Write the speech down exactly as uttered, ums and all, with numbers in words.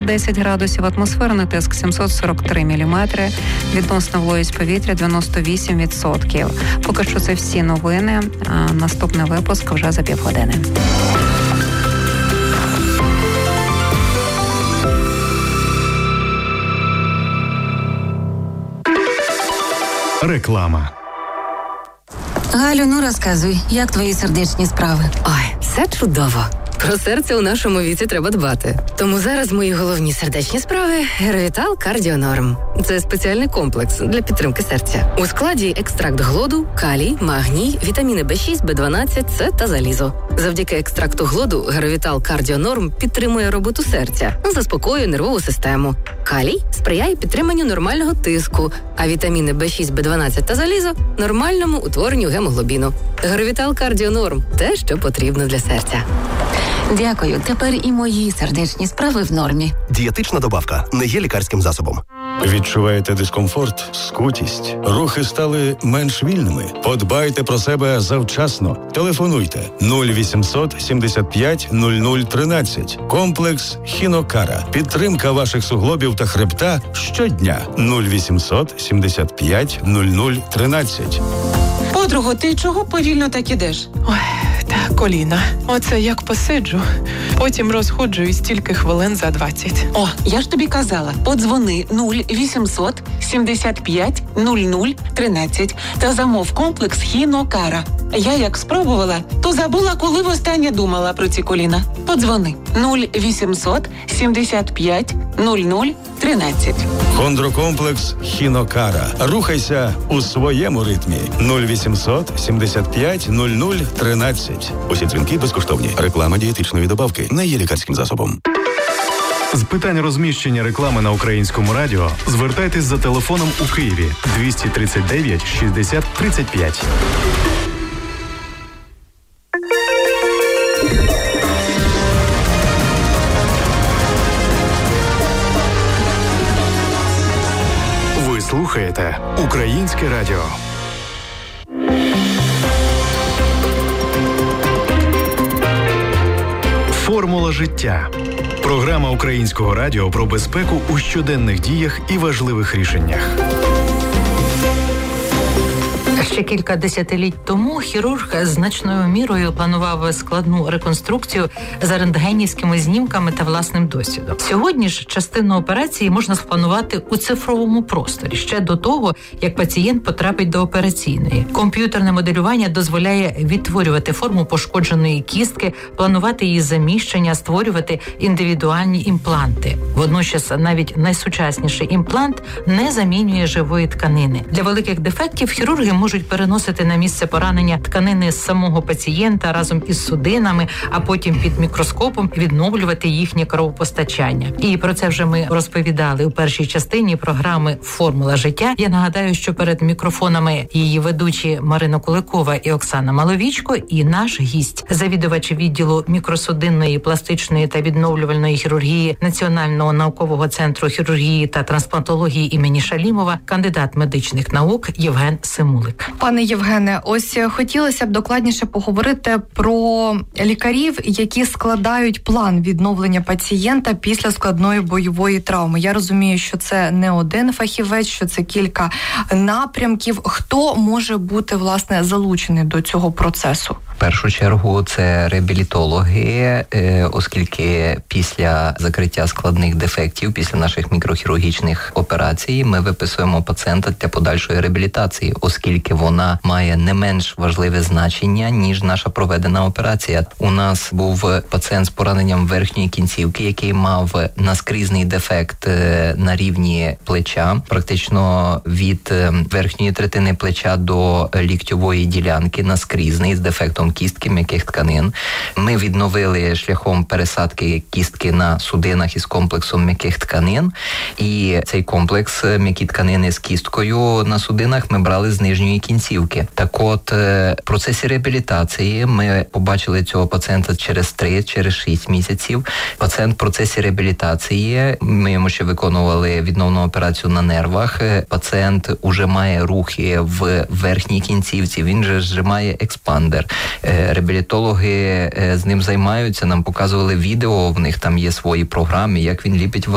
десять градусів, атмосферний тиск сімсот сорок три міліметри, відносна вологість повітря дев'яносто вісім відсотків. Поки що це всі новини, а наступний випуск вже за півгодини. Реклама. Галю, ну розказуй, як твої сердечні справи? Ой, все чудово. Про серце у нашому віці треба дбати. Тому зараз мої головні сердечні справи – Геровітал Кардіонорм. Це спеціальний комплекс для підтримки серця. У складі екстракт глоду, калій, магній, вітаміни бе шість, бе дванадцять, С та залізо. Завдяки екстракту глоду Геровітал Кардіонорм підтримує роботу серця, заспокоює нервову систему. Калій сприяє підтриманню нормального тиску, а вітаміни бе шість, бе дванадцять та залізо – нормальному утворенню гемоглобіну. Геровітал Кардіонорм – те, що потрібно для серця. Дякую, тепер і мої сердечні справи в нормі. Дієтична добавка не є лікарським засобом. Відчуваєте дискомфорт, скутість? Рухи стали менш вільними? Подбайте про себе завчасно. Телефонуйте нуль вісімсот сімдесят п'ять нуль нуль тринадцять. Комплекс Хінокара. Підтримка ваших суглобів та хребта щодня. нуль вісімсот сімдесят п'ять нуль нуль тринадцять. Подруго, ти чого повільно так ідеш? Ой, та коліна. Оце як посиджу. Потім розходжуюсь тільки хвилин за двадцять. О, я ж тобі казала, подзвони нуль вісімсот сімдесят п'ять нуль нуль тринадцять та замов комплекс Хінокара. Я як спробувала, то забула, коли востаннє думала про ці коліна. Подзвони нуль вісімсот сімдесят п'ять нуль нуль тринадцять. Хондрокомплекс Хінокара. Рухайся у своєму ритмі. нуль вісімсот сімдесят п'ять нуль нуль тринадцять. Усі дзвінки безкоштовні. Реклама дієтичної добавки не є лікарським засобом. З питань розміщення реклами на Українському радіо звертайтесь за телефоном у Києві двісті тридцять дев'ять шістдесят тридцять п'ять. Ви слухаєте Українське радіо. Формула життя. Програма Українського радіо про безпеку у щоденних діях і важливих рішеннях. Ще кілька десятиліть тому хірург значною мірою планував складну реконструкцію за рентгенівськими знімками та власним досвідом. Сьогодні ж частину операції можна спланувати у цифровому просторі, ще до того, як пацієнт потрапить до операційної. Комп'ютерне моделювання дозволяє відтворювати форму пошкодженої кістки, планувати її заміщення, створювати індивідуальні імпланти. Водночас навіть найсучасніший імплант не замінює живої тканини. Для великих дефектів хірурги можуть переносити на місце поранення тканини з самого пацієнта разом із судинами, а потім під мікроскопом відновлювати їхнє кровопостачання. І про це вже ми розповідали у першій частині програми «Формула життя». Я нагадаю, що перед мікрофонами її ведучі Марина Куликова і Оксана Маловічко, і наш гість, завідувач відділу мікросудинної, пластичної та відновлювальної хірургії Національного наукового центру хірургії та трансплантології імені Шалімова, кандидат медичних наук Євген Симулик. Пане Євгене, ось хотілося б докладніше поговорити про лікарів, які складають план відновлення пацієнта після складної бойової травми. Я розумію, що це не один фахівець, що це кілька напрямків. Хто може бути, власне, залучений до цього процесу? В першу чергу це реабілітологи, оскільки після закриття складних дефектів, після наших мікрохірургічних операцій, ми виписуємо пацієнта для подальшої реабілітації, оскільки вона має не менш важливе значення, ніж наша проведена операція. У нас був пацієнт з пораненням верхньої кінцівки, який мав наскрізний дефект на рівні плеча, практично від верхньої третини плеча до ліктьової ділянки, наскрізний з дефектом кістки м'яких тканин. Ми відновили шляхом пересадки кістки на судинах із комплексом м'яких тканин. І цей комплекс м'які тканини з кісткою на судинах ми брали з нижньої кінцівки. Так от, в процесі реабілітації ми побачили цього пацієнта через три, через шість місяців. Пацієнт в процесі реабілітації, ми йому ще виконували відновну операцію на нервах. Пацієнт уже має рухи в верхній кінцівці, він же зжимає експандер. Реабілітологи з ним займаються, нам показували відео, в них там є свої програми, як він ліпить